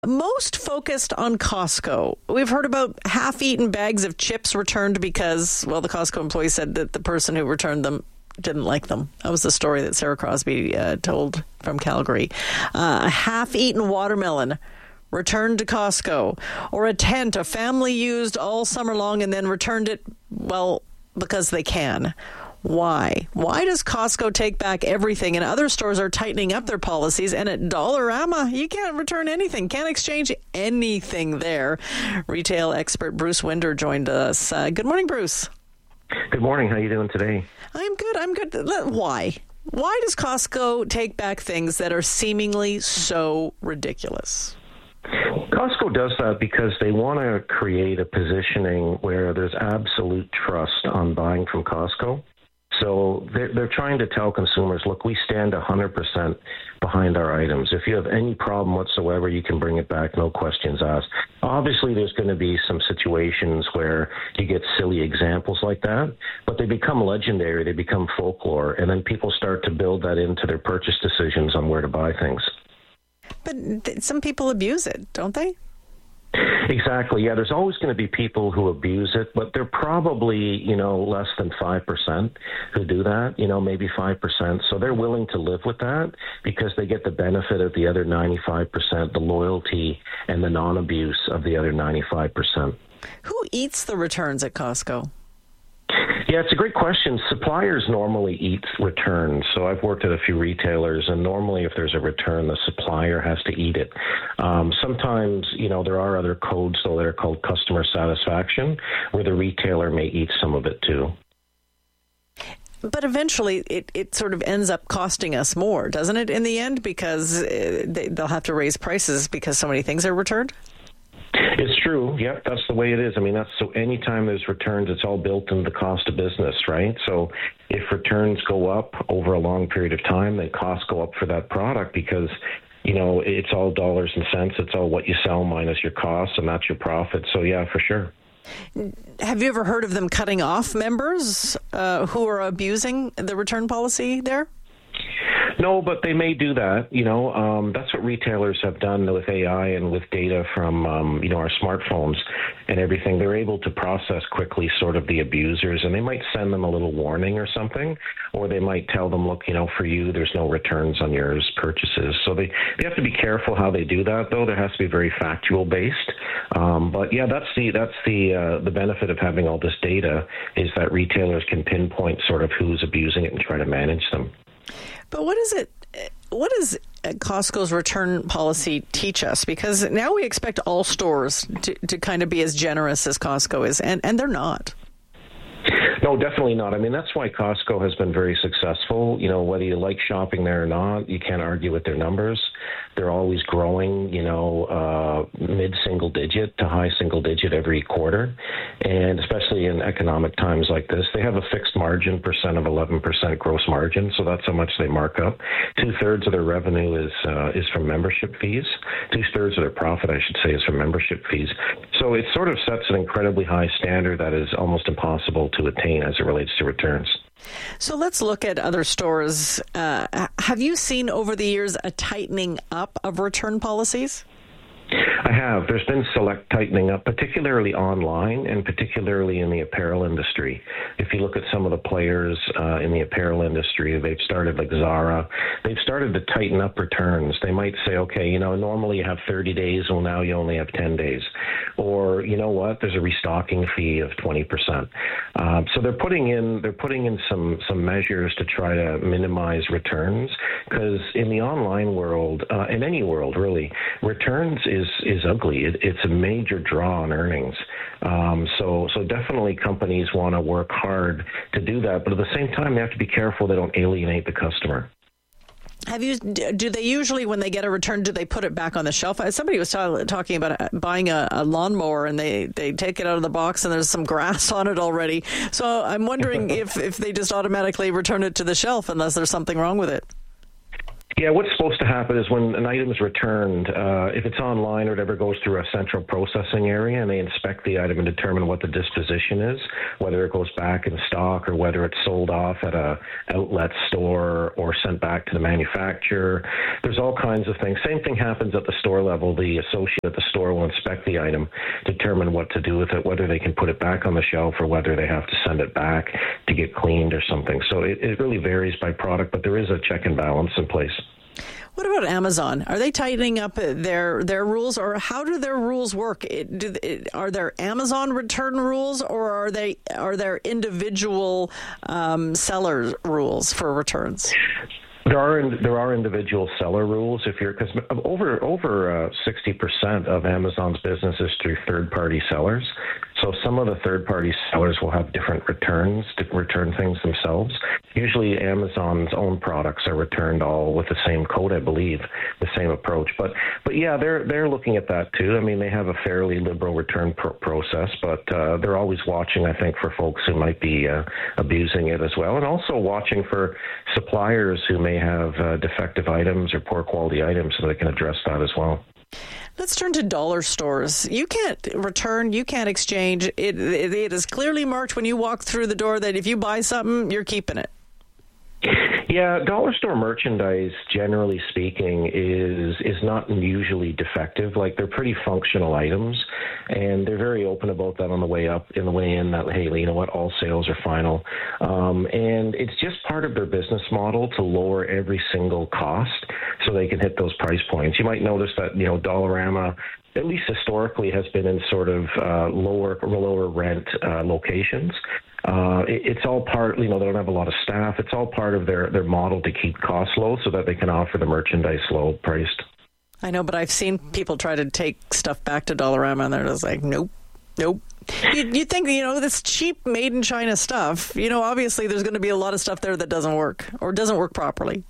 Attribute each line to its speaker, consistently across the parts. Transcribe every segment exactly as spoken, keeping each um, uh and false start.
Speaker 1: Most focused on Costco. We've heard about half-eaten bags of chips returned because, well, the Costco employee said that the person who returned them didn't like them. That was the story that Sarah Crosby uh, told from Calgary. Uh, a half-eaten watermelon returned to Costco. Or a tent a family used all summer long and then returned it, well, because they can. Why? Why does Costco take back everything and other stores are tightening up their policies, and at Dollarama, you can't return anything, can't exchange anything there? Retail expert Bruce Winder joined us. Uh, good morning, Bruce.
Speaker 2: Good morning. How are you doing today?
Speaker 1: I'm good. I'm good. Why? Why does Costco take back things that are seemingly so ridiculous?
Speaker 2: Costco does that because they want to create a positioning where there's absolute trust on buying from Costco. So they're, they're trying to tell consumers, look, we stand one hundred percent behind our items. If you have any problem whatsoever, you can bring it back, no questions asked. Obviously, there's going to be some situations where you get silly examples like that, but they become legendary, they become folklore, and then people start to build that into their purchase decisions on where to buy things.
Speaker 1: But th- some people abuse it, don't they?
Speaker 2: Exactly. Yeah, there's always going to be people who abuse it, but they're probably, you know, less than five percent who do that, you know, maybe five percent. So they're willing to live with that because they get the benefit of the other ninety-five percent, the loyalty and the non-abuse of the other ninety-five percent.
Speaker 1: Who eats the returns at Costco?
Speaker 2: Yeah, it's a great question. Suppliers normally eat returns. So I've worked at a few retailers, and normally if there's a return, the supplier has to eat it. Um, sometimes, you know, there are other codes, though, that are called customer satisfaction, where the retailer may eat some of it, too.
Speaker 1: But eventually it, it sort of ends up costing us more, doesn't it, in the end? Because they, they'll have to raise prices because so many things are returned?
Speaker 2: It's true. Yep, that's the way it is. I mean, that's so anytime there's returns, it's all built into the cost of business, right? So if returns go up over a long period of time, then costs go up for that product because, you know, it's all dollars and cents. It's all what you sell minus your costs, and that's your profit. So, yeah, for sure.
Speaker 1: Have you ever heard of them cutting off members uh, who are abusing the return policy there?
Speaker 2: No, but they may do that. You know, um, that's what retailers have done with A I and with data from, um, you know, our smartphones and everything. They're able to process quickly sort of the abusers, and they might send them a little warning or something, or they might tell them, look, you know, for you, there's no returns on your purchases. So they, they have to be careful how they do that, though. There has to be very factual based. Um, but yeah, that's the that's the uh, the benefit of having all this data is that retailers can pinpoint sort of who's abusing it and try to manage them.
Speaker 1: But what is it? What does Costco's return policy teach us? Because now we expect all stores to, to kind of be as generous as Costco is, and, and they're not.
Speaker 2: No, definitely not. I mean, that's why Costco has been very successful. You know, whether you like shopping there or not, you can't argue with their numbers. They're always growing, you know, uh, mid-single digit to high single digit every quarter. And especially in economic times like this, they have a fixed margin percent of eleven percent gross margin. So that's how much they mark up. Two-thirds of their revenue is uh, is from membership fees. Two-thirds of their profit, I should say, is from membership fees. So it sort of sets an incredibly high standard that is almost impossible to attain as it relates to returns.
Speaker 1: So let's look at other stores. Uh, have you seen over the years a tightening up of return policies?
Speaker 2: I have. There's been select tightening up, particularly online and particularly in the apparel industry. If you look at some of the players uh, in the apparel industry, they've started like Zara. They've started to tighten up returns. They might say, okay, you know, normally you have thirty days. Well, now you only have ten days. Or, you know what, there's a restocking fee of twenty percent. Um, so they're putting in they're putting in some, some measures to try to minimize returns because in the online world, uh, in any world really, returns is is ugly. It, it's a major draw on earnings. Um, so so definitely companies want to work hard to do that, but at the same time, they have to be careful they don't alienate the customer.
Speaker 1: Have you? Do they usually, when they get a return, do they put it back on the shelf? Somebody was ta- talking about buying a, a lawnmower and they, they take it out of the box and there's some grass on it already. So I'm wondering if, if they just automatically return it to the shelf unless there's something wrong with it.
Speaker 2: Yeah, what's supposed to happen is when an item is returned, uh, if it's online or whatever, goes through a central processing area and they inspect the item and determine what the disposition is, whether it goes back in stock or whether it's sold off at a outlet store or sent back to the manufacturer. There's all kinds of things. Same thing happens at the store level. The associate at the store will inspect the item, determine what to do with it, whether they can put it back on the shelf or whether they have to send it back to get cleaned or something. So it, it really varies by product, but there is a check and balance in place.
Speaker 1: What about Amazon? Are they tightening up their their rules, or how do their rules work? It, do, it, are there Amazon return rules, or are they are there individual um, seller rules for returns?
Speaker 2: There are there are individual seller rules if you're because over over uh, sixty percent of Amazon's business is through third party sellers. So some of the third party sellers will have different returns to return things themselves. Usually Amazon's own products are returned all with the same code, I believe, the same approach. But but yeah, they're they're looking at that too. I mean, they have a fairly liberal return pr- process, but uh, they're always watching, I think, for folks who might be uh, abusing it as well, and also watching for suppliers who may have uh, defective items or poor quality items so they can address that as well.
Speaker 1: Let's turn to dollar stores. You can't return, you can't exchange. It, it, it is clearly marked when you walk through the door that if you buy something, you're keeping it.
Speaker 2: Yeah, dollar store merchandise, generally speaking, is is not usually defective. Like, they're pretty functional items, and they're very open about that on the way up, in the way in, that, hey, you know what, all sales are final. Um, and it's just part of their business model to lower every single cost so they can hit those price points. You might notice that, you know, Dollarama, at least historically, has been in sort of uh, lower lower rent uh, locations. Uh, it, it's all part, you know, they don't have a lot of staff. It's all part of their, their model to keep costs low so that they can offer the merchandise low priced.
Speaker 1: I know, but I've seen people try to take stuff back to Dollarama and they're just like, nope, nope. You, you think, you know, this cheap made in China stuff, you know, obviously there's going to be a lot of stuff there that doesn't work or doesn't work properly.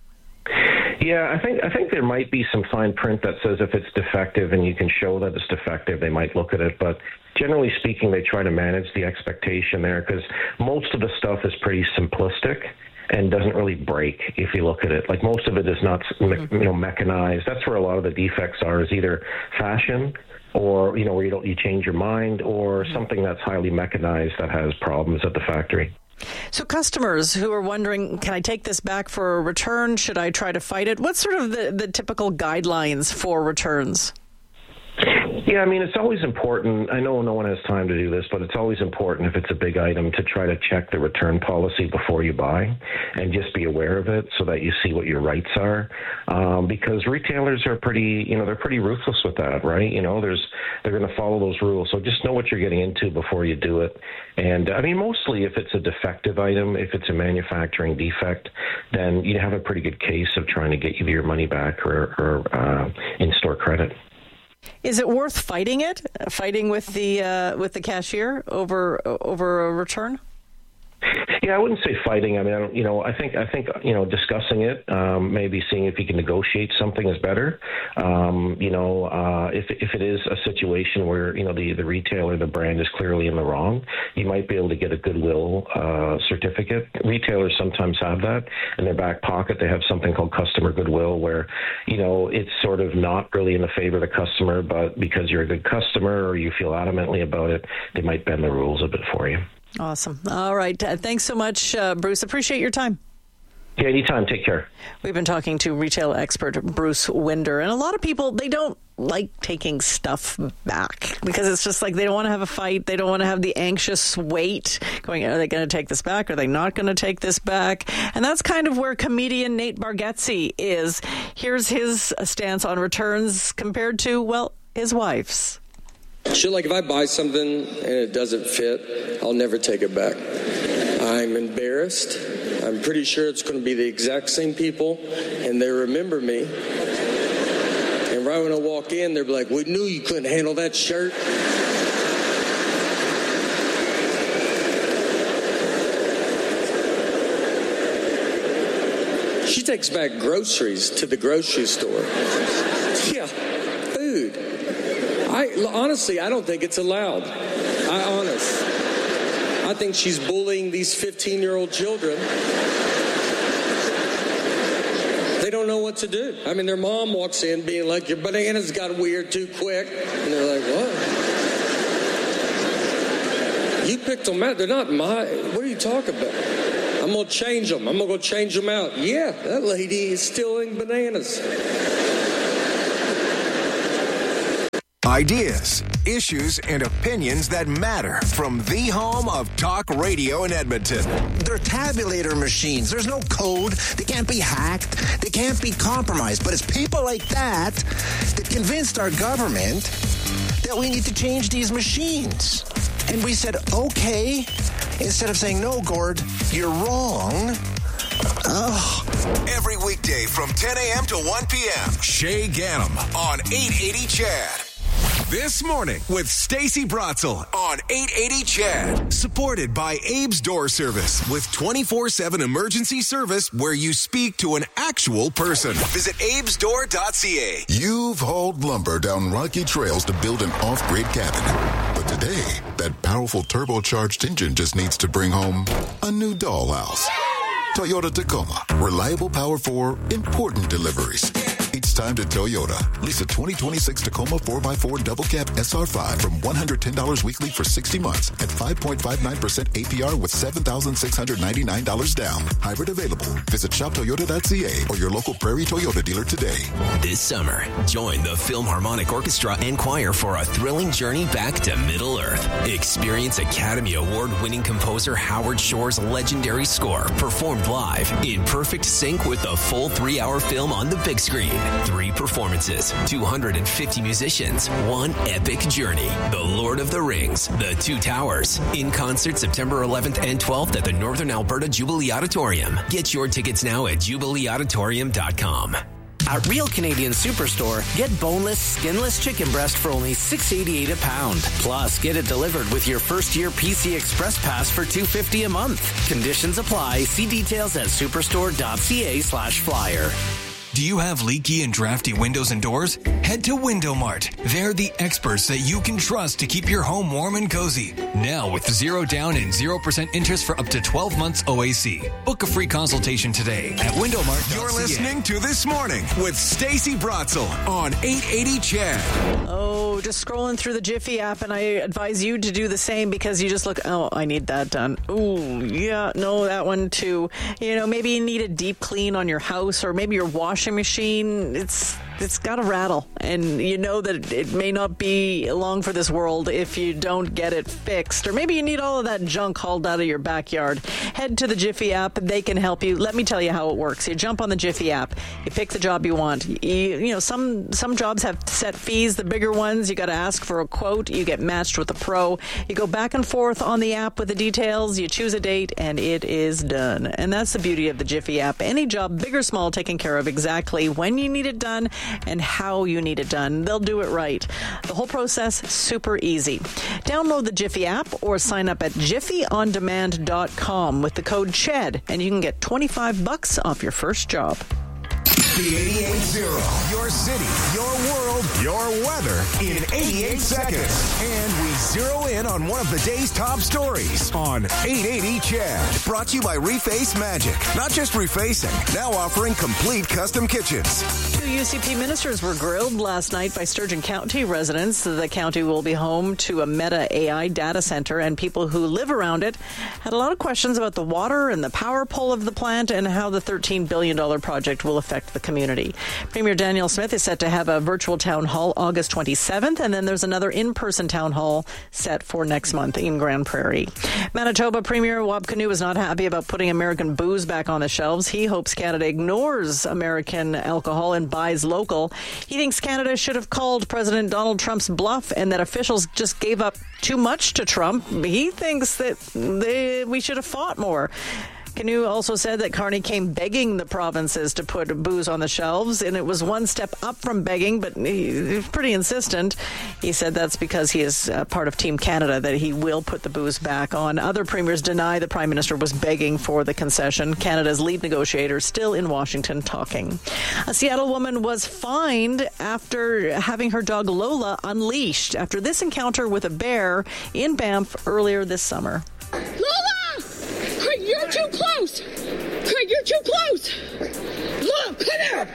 Speaker 2: Yeah, I think I think there might be some fine print that says if it's defective and you can show that it's defective, they might look at it. But generally speaking, they try to manage the expectation there because most of the stuff is pretty simplistic and doesn't really break if you look at it. Like, most of it is not, you know, mechanized. That's where a lot of the defects are, is either fashion or, you know, where you don't you change your mind, or something that's highly mechanized that has problems at the factory.
Speaker 1: So customers who are wondering, can I take this back for a return? Should I try to fight it? What's sort of the, the typical guidelines for returns?
Speaker 2: Yeah, I mean, it's always important. I know no one has time to do this, but it's always important if it's a big item to try to check the return policy before you buy and just be aware of it so that you see what your rights are. Um, because retailers are pretty, you know, they're pretty ruthless with that, right? You know, there's they're going to follow those rules. So just know what you're getting into before you do it. And I mean, mostly if it's a defective item, if it's a manufacturing defect, then you have a pretty good case of trying to get you your money back or, or uh, in-store credit.
Speaker 1: Is it worth fighting it? Fighting with the uh, with the cashier over over a return?
Speaker 2: Yeah, I wouldn't say fighting. I mean, I don't, you know, I think I think you know, discussing it, um, maybe seeing if you can negotiate something is better. Um, you know, uh, if if it is a situation where, you know, the the retailer, the brand is clearly in the wrong, you might be able to get a goodwill uh, certificate. Retailers sometimes have that in their back pocket. They have something called customer goodwill, where, you know, it's sort of not really in the favor of the customer, but because you're a good customer or you feel adamantly about it, they might bend the rules a bit for you.
Speaker 1: Awesome. All right. Uh, thanks so much, uh, Bruce. Appreciate your time.
Speaker 2: Yeah, anytime. Take care.
Speaker 1: We've been talking to retail expert Bruce Winder. And a lot of people, they don't like taking stuff back because it's just like they don't want to have a fight. They don't want to have the anxious wait going, are they going to take this back? Are they not going to take this back? And that's kind of where comedian Nate Bargatze is. Here's his stance on returns compared to, well, his wife's.
Speaker 3: Shit, like if I buy something and it doesn't fit, I'll never take it back. I'm embarrassed. I'm pretty sure it's going to be the exact same people, and they remember me. And right when I walk in, they're like, we knew you couldn't handle that shirt. She takes back groceries to the grocery store. Yeah, food. I, honestly, I don't think it's allowed. I honest. I think she's bullying these fifteen-year-old children. They They don't know what to do. I mean, their mom walks in being like, your bananas got weird too quick. And they're like, what? You picked them out. They're not my, what are you talking about? I'm going to change them. I'm going to go change them out. Yeah, that lady is stealing bananas.
Speaker 4: Ideas, issues, and opinions that matter from the home of talk radio in Edmonton.
Speaker 5: They're tabulator machines. There's no code. They can't be hacked. They can't be compromised. But it's people like that that convinced our government that we need to change these machines. And we said, okay, instead of saying, no, Gord, you're wrong. Oh.
Speaker 4: Every weekday from ten a.m. to one p.m. Shay Ganem on eight eighty C H A D. This morning with Stacey Bratzel on eight eighty C H A D. Supported by Abe's Door Service with twenty-four seven emergency service where you speak to an actual person. Visit abes door dot c a.
Speaker 6: You've hauled lumber down rocky trails to build an off-grid cabin. But today, that powerful turbocharged engine just needs to bring home a new dollhouse. Toyota Tacoma. Reliable power for important deliveries. It's time to Toyota. Lease a twenty twenty-six Tacoma four by four double cab S R five from one hundred ten dollars weekly for sixty months at five point five nine percent A P R with seven thousand six hundred ninety-nine dollars down. Hybrid available. Visit shop toyota dot c a or your local Prairie Toyota dealer today.
Speaker 7: This summer, join the Philharmonic Orchestra and Choir for a thrilling journey back to Middle Earth. Experience Academy Award-winning composer Howard Shore's legendary score performed live in perfect sync with the full three-hour film on the big screen. Three performances, two hundred fifty musicians, one epic journey. The Lord of the Rings, The Two Towers. In concert September eleventh and twelfth at the Northern Alberta Jubilee Auditorium. Get your tickets now at jubilee auditorium dot com.
Speaker 8: At Real Canadian Superstore, get boneless, skinless chicken breast for only six dollars and eighty-eight cents a pound. Plus, get it delivered with your first year P C Express Pass for two dollars and fifty cents a month. Conditions apply. See details at superstore dot c a slash flyer.
Speaker 9: Do you have leaky and drafty windows and doors? Head to Window Mart. They're the experts that you can trust to keep your home warm and cozy. Now with zero down and zero percent interest for up to twelve months O A C. Book a free consultation today at window mart dot c a.
Speaker 4: You're listening to This Morning with Stacey Bratzel on eight eighty C H A D.
Speaker 1: Oh, just scrolling through the Jiffy app, and I advise you to do the same because you just look, oh, I need that done. Ooh, yeah, no, that one too. You know, maybe you need a deep clean on your house, or maybe your washing machine, it's it's got to rattle, and you know that it may not be long for this world if you don't get it fixed. Or maybe you need all of that junk hauled out of your backyard. Head to the Jiffy app. They can help you. Let me tell you how it works. You jump on the Jiffy app. You pick the job you want. You, you know, some some jobs have set fees. The bigger ones, you got to ask for a quote. You get matched with a pro. You go back and forth on the app with the details. You choose a date, and it is done. And that's the beauty of the Jiffy app. Any job, big or small, taken care of exactly when you need it done and how you need it done. They'll do it right. The whole process, super easy. Download the Jiffy app or sign up at jiffy on demand dot com with the code C H E D, and you can get twenty-five bucks off your first job.
Speaker 4: The eighty-eight zero. Your city, your world, your weather in eighty-eight seconds. And we zero in on one of the day's top stories on eight eighty C H A D. Brought to you by Reface Magic. Not just refacing, now offering complete custom kitchens.
Speaker 1: Two U C P ministers were grilled last night by Sturgeon County residents. The county will be home to a Meta A I data center, and people who live around it had a lot of questions about the water and the power pole of the plant and how the thirteen billion dollars project will affect the community. Premier Danielle Smith is set to have a virtual town hall August twenty-seventh, and then there's another in-person town hall set for next month in Grand Prairie. Manitoba Premier Wab Kinew is not happy about putting American booze back on the shelves. He hopes Canada ignores American alcohol and buys local. He thinks Canada should have called President Donald Trump's bluff and that officials just gave up too much to Trump. He thinks that they, we should have fought more. Kinew also said that Carney came begging the provinces to put booze on the shelves, and it was one step up from begging, but he's pretty insistent. He said that's because he is part of Team Canada, that he will put the booze back on. Other premiers deny the Prime Minister was begging for the concession. Canada's lead negotiator still in Washington talking. A Seattle woman was fined after having her dog Lola unleashed after this encounter with a bear in Banff earlier this summer.
Speaker 10: Lola! Craig, you're too close! Craig, you're too close! Look, come here.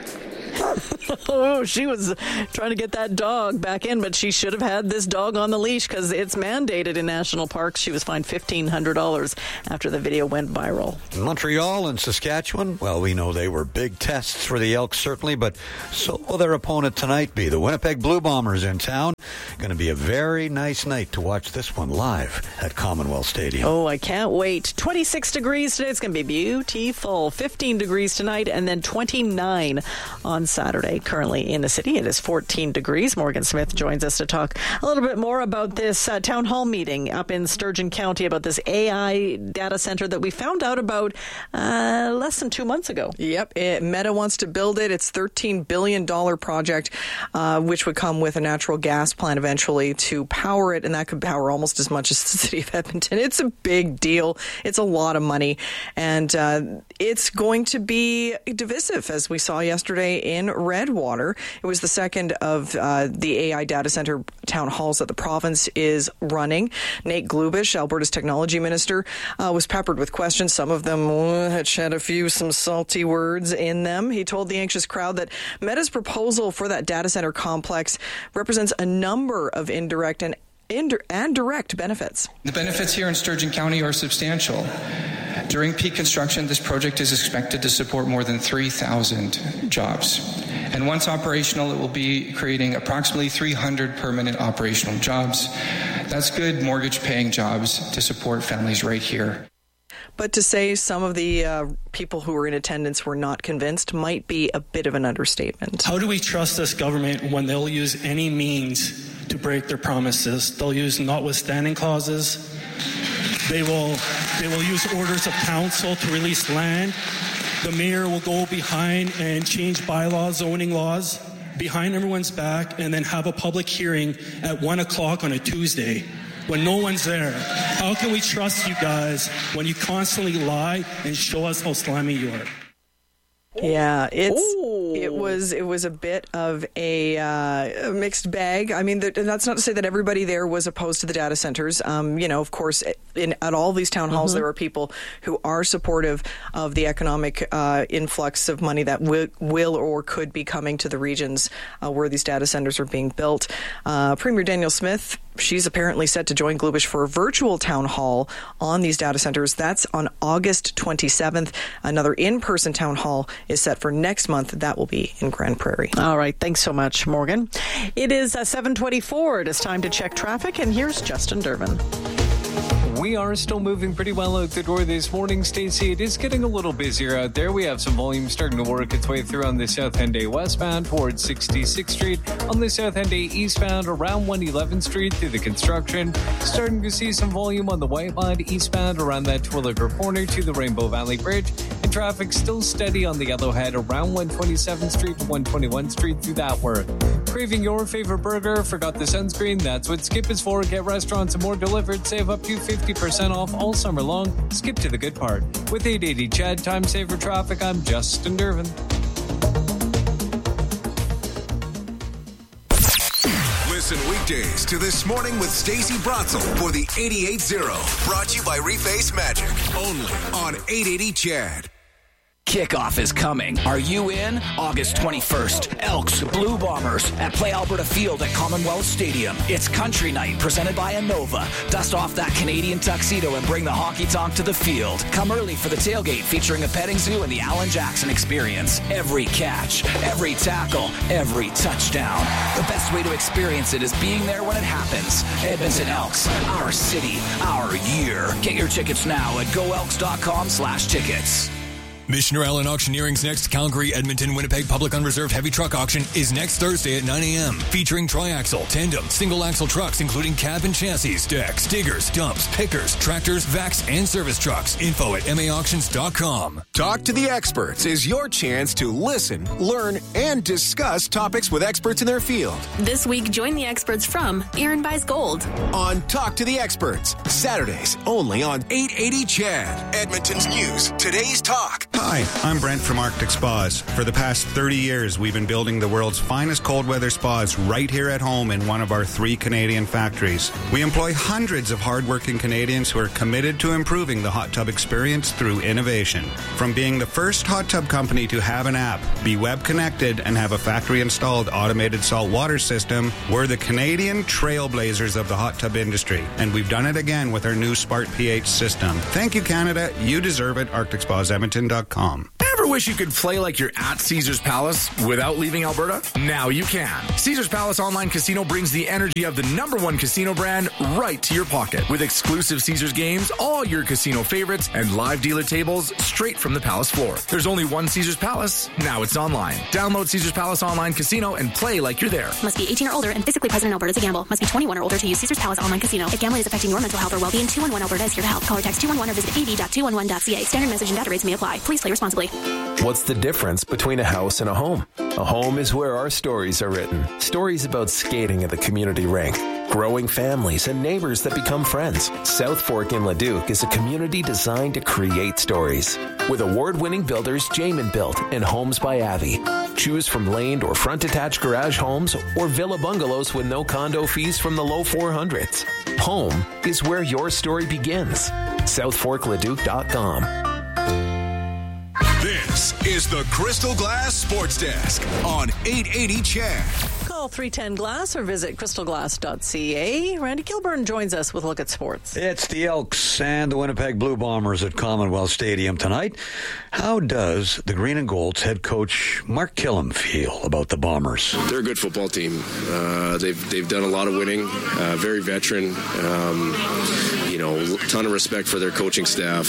Speaker 1: Oh, she was trying to get that dog back in, but she should have had this dog on the leash because it's mandated in national parks. She was fined fifteen hundred dollars after the video went viral.
Speaker 11: Montreal and Saskatchewan, well, we know they were big tests for the Elks, certainly, but so will their opponent tonight be. The Winnipeg Blue Bombers in town. Going to be a very nice night to watch this one live at Commonwealth Stadium.
Speaker 1: Oh, I can't wait. twenty-six degrees today. It's going to be beautiful. fifteen degrees tonight and then twenty-nine on Saturday. Currently in the city, it is fourteen degrees. Morgan Smith joins us to talk a little bit more about this uh, town hall meeting up in Sturgeon County about this A I data center that we found out about uh, less than two months ago.
Speaker 12: Yep. It, Meta wants to build it. It's a thirteen billion dollars project, uh, which would come with a natural gas plant eventually to power it, and that could power almost as much as the city of Edmonton. It's a big deal. It's a lot of money, and uh, it's going to be divisive, as we saw yesterday in Redwater. It was the second of uh, the A I data center town halls that the province is running. Nate Glubish, Alberta's technology minister, uh, was peppered with questions. Some of them uh, had shed a few some salty words in them. He told the anxious crowd that Meta's proposal for that data center complex represents a number of indirect and Indir- and direct benefits.
Speaker 13: The benefits here in Sturgeon County are substantial. During peak construction, this project is expected to support more than three thousand jobs. And once operational, it will be creating approximately three hundred permanent operational jobs. That's good mortgage-paying jobs to support families right here.
Speaker 12: But to say some of the uh, people who were in attendance were not convinced might be a bit of an understatement.
Speaker 14: How do we trust this government when they'll use any means to break their promises? They'll use notwithstanding clauses. They will, they will use orders of council to release land. The mayor will go behind and change bylaws, zoning laws, behind everyone's back, and then have a public hearing at one o'clock on a Tuesday when no one's there. How can we trust you guys when you constantly lie and show us how slimy you are?
Speaker 12: Yeah, it's Ooh. it was it was a bit of a, uh, a mixed bag. I mean, the, and that's not to say that everybody there was opposed to the data centers. Um, you know, of course, in at all these town halls, mm-hmm. there are people who are supportive of the economic uh, influx of money that will, will or could be coming to the regions uh, where these data centers are being built. Uh, Premier Danielle Smith, she's apparently set to join Glubish for a virtual town hall on these data centers. That's on August twenty-seventh. Another in-person town hall is set for next month. That will be in Grand Prairie.
Speaker 1: All right. Thanks so much, Morgan. It is uh, seven twenty-four. It is time to check traffic, and here's Justin Durbin.
Speaker 15: We are still moving pretty well out the door this morning, Stacey. It is getting a little busier out there. We have some volume starting to work its way through on the South Henday westbound towards sixty-sixth Street. On the South Henday eastbound around one eleventh Street through the construction. Starting to see some volume on the White Line eastbound around that Terwillegar corner to the Rainbow Valley Bridge. And traffic still steady on the Yellowhead around one twenty-seventh Street to one twenty-one Street through that work. Craving your favorite burger? Forgot the sunscreen? That's what Skip is for. Get restaurants and more delivered. Save up to fifty percent off all summer long. Skip to the good part. With eight eighty Chad Time Saver Traffic, I'm Justin Durbin.
Speaker 4: Listen weekdays to This Morning with Stacey Bratzel for the eighty-eight zero. Brought to you by Reface Magic. Only on eight eighty Chad.
Speaker 16: Kickoff is coming. Are you in? August twenty-first. Elks, Blue Bombers at Play Alberta Field at Commonwealth Stadium. It's Country Night presented by Innova. Dust off that Canadian tuxedo and bring the honky tonk to the field. Come early for the tailgate featuring a petting zoo and the Alan Jackson experience. Every catch, every tackle, every touchdown. The best way to experience it is being there when it happens. Edmonton Elks, our city, our year. Get your tickets now at goelks.com slash tickets.
Speaker 9: Missioner Allen Auctioneering's next Calgary, Edmonton, Winnipeg Public Unreserved Heavy Truck Auction is next Thursday at nine a.m. Featuring triaxle, tandem, single-axle trucks including cab and chassis, decks, diggers, dumps, pickers, tractors, vacs, and service trucks. Info at m a auctions dot com.
Speaker 4: Talk to the Experts is your chance to listen, learn, and discuss topics with experts in their field.
Speaker 17: This week, join the experts from Aaron Buys Gold
Speaker 4: on Talk to the Experts, Saturdays only on eight eighty Chad. Edmonton's News, Today's Talk.
Speaker 10: Hi, I'm Brent from Arctic Spas. For the past thirty years, we've been building the world's finest cold weather spas right here at home in one of our three Canadian factories. We employ hundreds of hardworking Canadians who are committed to improving the hot tub experience through innovation. From being the first hot tub company to have an app, be web connected, and have a factory-installed automated salt water system, we're the Canadian trailblazers of the hot tub industry, and we've done it again with our new Smart pH system. Thank you, Canada. You deserve it. arctic spas edmonton dot com.
Speaker 18: Ever wish you could play like you're at Caesars Palace without leaving Alberta? Now you can. Caesars Palace Online Casino brings the energy of the number one casino brand right to your pocket. With exclusive Caesars games, all your casino favorites, and live dealer tables straight from the Palace floor. There's only one Caesars Palace. Now it's online. Download Caesars Palace Online Casino and play like you're there.
Speaker 17: Must be eighteen or older and physically present in Alberta to gamble. Must be twenty-one or older to use Caesars Palace Online Casino. If gambling is affecting your mental health or well-being, two one one Alberta is here to help. Call or text two one one or visit a v dot two one one dot c a. Standard message and data rates may apply. Please play responsibly.
Speaker 19: What's the difference between a house and a home? A home is where our stories are written. Stories about skating at the community rink, growing families, and neighbors that become friends. South Fork in Leduc is a community designed to create stories. With award-winning builders Jamin Built and Homes by Avi. Choose from laned or front-attached garage homes or villa bungalows with no condo fees from the low four hundreds. Home is where your story begins. south fork leduc dot com.
Speaker 4: This is the Crystal Glass Sports Desk on eight eighty C H A D.
Speaker 1: Call three ten glass or visit crystal glass dot c a. Randy Kilburn joins us with a look at sports.
Speaker 11: It's the Elks and the Winnipeg Blue Bombers at Commonwealth Stadium tonight. How does the Green and Gold's head coach Mark Killam feel about the Bombers?
Speaker 20: They're a good football team. Uh, they've they've done a lot of winning. Uh, very veteran. Um, you know, ton of respect for their coaching staff.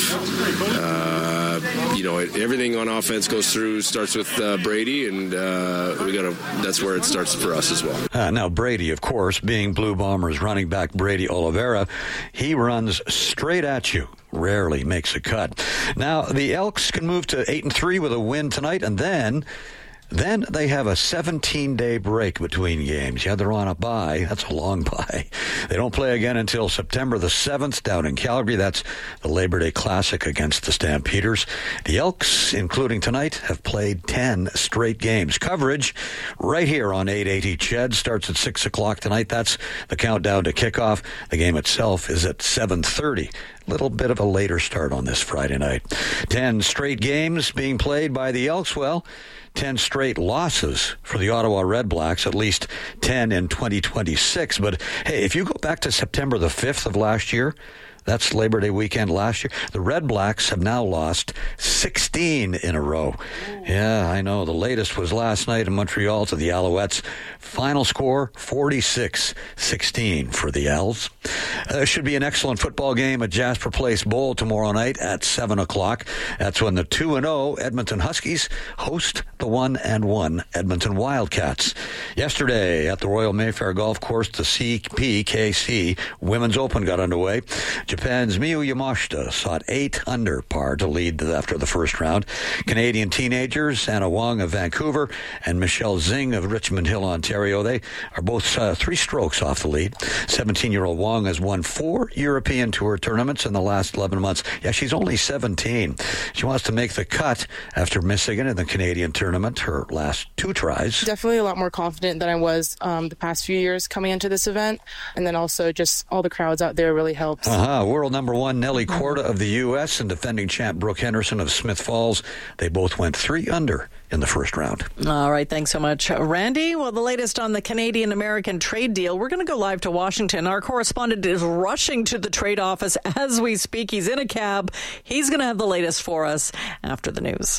Speaker 20: Uh, you know, everything on offense goes through starts with uh, Brady, and uh, we got to. That's where it starts for us as well.
Speaker 11: Uh, now, Brady, of course, being Blue Bombers running back Brady Oliveira, he runs straight at you. Rarely makes a cut. Now, the Elks can move to eight and three with a win tonight, and then Then they have a seventeen-day break between games. Yeah, they're on a bye. That's a long bye. They don't play again until September the seventh down in Calgary. That's the Labor Day Classic against the Stampeders. The Elks, including tonight, have played ten straight games. Coverage right here on eight eighty C H E D starts at six o'clock tonight. That's the countdown to kickoff. The game itself is at seven thirty. Little bit of a later start on this Friday night. Ten straight games being played by the Elks. Well, ten straight losses for the Ottawa Red Blacks, at least ten in twenty twenty-six. But, hey, if you go back to September the fifth of last year, that's Labor Day weekend last year, the Red Blacks have now lost sixteen in a row. Yeah, I know. The latest was last night in Montreal to the Alouettes. Final score, forty-six sixteen for the Owls. Uh, should be an excellent football game at Jasper Place Bowl tomorrow night at seven o'clock. That's when the two and oh Edmonton Huskies host the one and one Edmonton Wildcats. Yesterday at the Royal Mayfair Golf Course, the C P K C Women's Open got underway. Japan's Miyu Yamashita sought eight under par to lead after the first round. Canadian teenagers Anna Wong of Vancouver and Michelle Zing of Richmond Hill, Ontario, they are both uh, three strokes off the lead. seventeen-year-old Wong has won four European Tour tournaments in the last eleven months. Yeah, she's only seventeen. She wants to make the cut after missing it in the Canadian tournament her last two tries.
Speaker 21: Definitely a lot more confident than I was um, the past few years coming into this event. And then also just all the crowds out there really helps.
Speaker 11: Uh-huh. World number one Nelly Korda of the U S and defending champ Brooke Henderson of Smith Falls. They both went three under in the first round.
Speaker 1: All right, thanks so much, Randy. Well, the latest on the Canadian-American trade deal. We're going to go live to Washington. Our correspondent is rushing to the trade office as we speak. He's in a cab. He's going to have the latest for us after the news.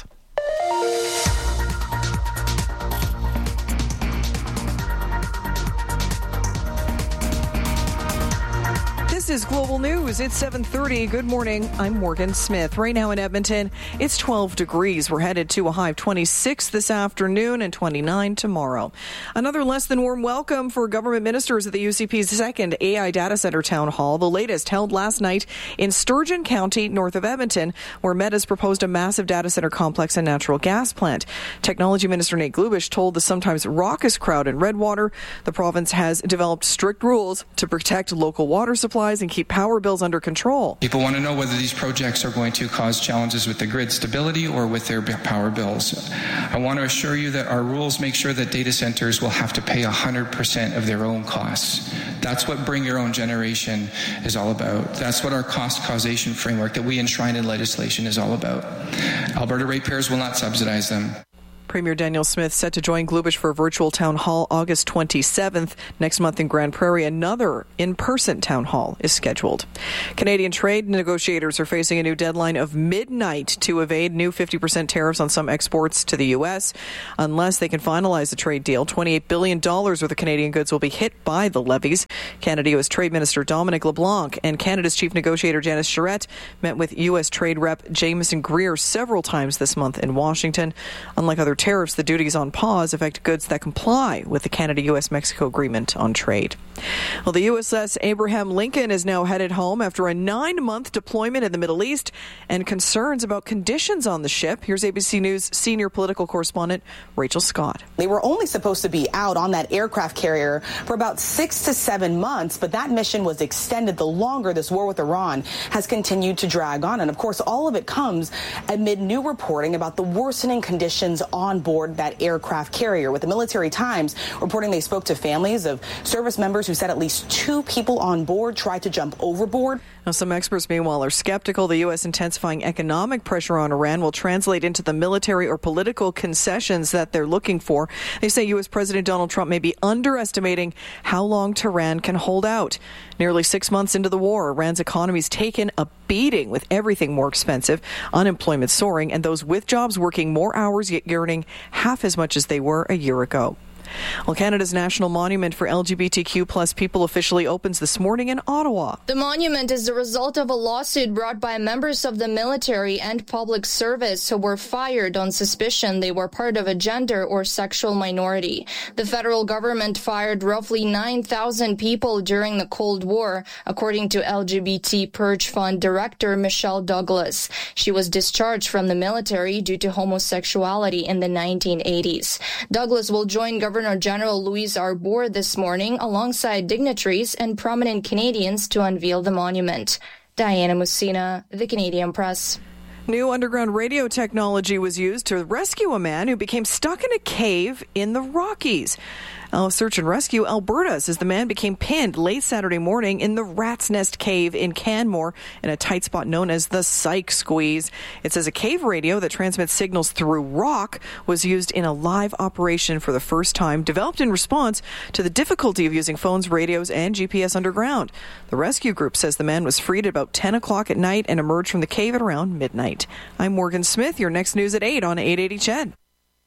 Speaker 12: This is Global News. It's seven thirty. Good morning. I'm Morgan Smith. Right now in Edmonton, it's twelve degrees. We're headed to a high of twenty-six this afternoon and twenty-nine tomorrow. Another less than warm welcome for government ministers at the U C P's second A I Data Center Town Hall. The latest held last night in Sturgeon County, north of Edmonton, where Meta's proposed a massive data center complex and natural gas plant. Technology Minister Nate Glubish told the sometimes raucous crowd in Redwater the province has developed strict rules to protect local water supplies stabilize and keep power bills under control.
Speaker 13: People want to know whether these projects are going to cause challenges with the grid stability or with their power bills. I want to assure you that our rules make sure that data centers will have to pay one hundred percent of their own costs. That's what Bring Your Own Generation is all about. That's what our cost causation framework that we enshrine in legislation is all about. Alberta ratepayers will not subsidize them.
Speaker 12: Premier Danielle Smith set to join Glubish for a virtual town hall August twenty-seventh. Next month in Grand Prairie, another in-person town hall is scheduled. Canadian trade negotiators are facing a new deadline of midnight to evade new fifty percent tariffs on some exports to the U S. Unless they can finalize a trade deal, twenty-eight billion dollars worth of Canadian goods will be hit by the levies. Canada U S Trade Minister Dominic LeBlanc and Canada's chief negotiator Janice Charette met with U S Trade Rep Jameson Greer several times this month in Washington. Unlike other tariffs, the duties on pause affect goods that comply with the Canada-U S Mexico Agreement on Trade. Well, the U S S Abraham Lincoln is now headed home after a nine-month deployment in the Middle East and concerns about conditions on the ship. Here's A B C News senior political correspondent Rachel Scott.
Speaker 2: They were only supposed to be out on that aircraft carrier for about six to seven months, but that mission was extended the longer this war with Iran has continued to drag on. And of course, all of it comes amid new reporting about the worsening conditions on on board that aircraft carrier, with the Military Times reporting they spoke to families of service members who said at least two people on board tried to jump overboard.
Speaker 12: Now, some experts, meanwhile, are skeptical the U S intensifying economic pressure on Iran will translate into the military or political concessions that they're looking for. They say U S President Donald Trump may be underestimating how long Tehran can hold out. Nearly six months into the war, Iran's economy's taken a beating, with everything more expensive, unemployment soaring, and those with jobs working more hours yet earning half as much as they were a year ago. Well, Canada's National Monument for L G B T Q plus people officially opens this morning in Ottawa.
Speaker 22: The monument is the result of a lawsuit brought by members of the military and public service who were fired on suspicion they were part of a gender or sexual minority. The federal government fired roughly nine thousand people during the Cold War, according to L G B T Purge Fund Director Michelle Douglas. She was discharged from the military due to homosexuality in the nineteen eighties. Douglas will join Governor Governor General Louise Arbour this morning alongside dignitaries and prominent Canadians to unveil the monument. Diana Mussina, The Canadian Press.
Speaker 12: New underground radio technology was used to rescue a man who became stuck in a cave in the Rockies. Uh, Search and Rescue Alberta says the man became pinned late Saturday morning in the Rat's Nest Cave in Canmore in a tight spot known as the Psych Squeeze. It says a cave radio that transmits signals through rock was used in a live operation for the first time, developed in response to the difficulty of using phones, radios, and G P S underground. The rescue group says the man was freed at about ten o'clock at night and emerged from the cave at around midnight. I'm Morgan Smith. Your next news at eight on eight eighty C H E D.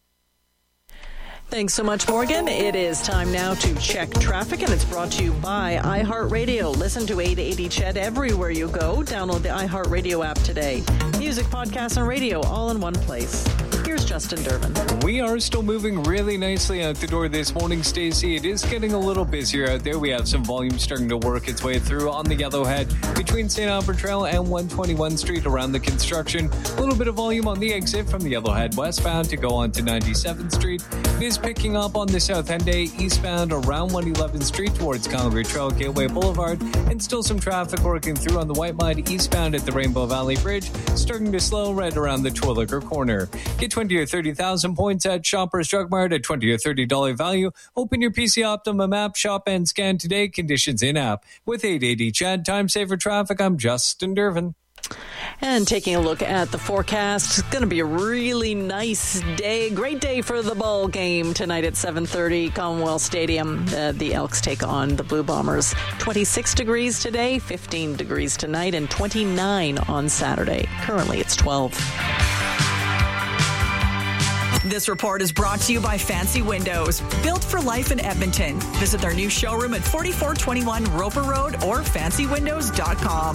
Speaker 1: Thanks so much, Morgan. It is time now to check traffic, and it's brought to you by iHeartRadio. Listen to eight eighty C H E D everywhere you go. Download the iHeartRadio app today. Music, podcasts, and radio all in one place. Here's Justin Durbin.
Speaker 15: We are still moving really nicely out the door this morning, Stacey. It is getting a little busier out there. We have some volume starting to work its way through on the Yellowhead between Saint Albert Trail and one twenty-one Street around the construction. A little bit of volume on the exit from the Yellowhead westbound to go on to ninety-seventh Street. It is picking up on the South Henday eastbound around one eleventh Street towards Calgary Trail Gateway Boulevard, and still some traffic working through on the Whiteline eastbound at the Rainbow Valley Bridge, starting to slow right around the Twilliger corner. Get twenty or thirty thousand points at Shoppers Drug Mart at twenty or thirty dollars value. Open your P C Optimum app, shop and scan today. Conditions in app. With eight eighty C H E D Time Saver Traffic, I'm Justin Durbin.
Speaker 1: And taking a look at the forecast, it's going to be a really nice day. Great day for the ball game tonight at seven thirty, Commonwealth Stadium. Uh, the Elks take on the Blue Bombers. twenty-six degrees today, fifteen degrees tonight, and twenty-nine on Saturday. Currently, it's twelve.
Speaker 23: This report is brought to you by Fancy Windows, built for life in Edmonton. Visit their new showroom at forty-four twenty-one Roper Road or fancy windows dot com.